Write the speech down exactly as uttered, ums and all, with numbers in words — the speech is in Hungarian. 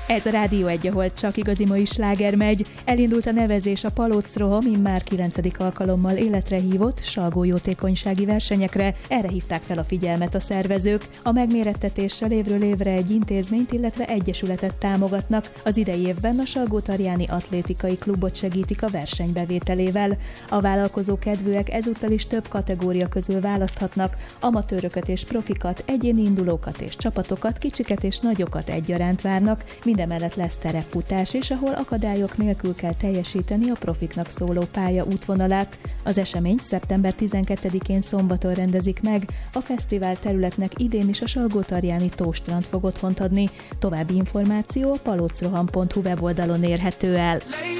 Ez a Rádió egy, ahol csak igazi mai sláger megy. Elindult a nevezés a Palóc-Roham immár kilencedik alkalommal életre hívott salgójótékonysági versenyekre. Erre hívták fel a figyelmet a szervezők. A megmérettetéssel évről évre egy intézményt, illetve egyesületet támogatnak. Az idei évben a Salgótarjáni Atlétikai Klubot segítik a verseny bevételével. A vállalkozó kedvűek ezúttal is több kategória közül választhatnak. Amatőröket és profikat, egyéni indulókat és csapatokat, kicsiket és nagyokat egyaránt várnak. Mindemellett lesz terepfutás is, ahol akadályok nélkül kell teljesíteni a profiknak szóló pálya útvonalát. Az eseményt szeptember tizenkettedikén szombaton rendezik meg, a fesztivál területnek idén is a Salgótarjáni Tóstrand fog otthont adni. További információ a palocroham pont hu weboldalon érhető el.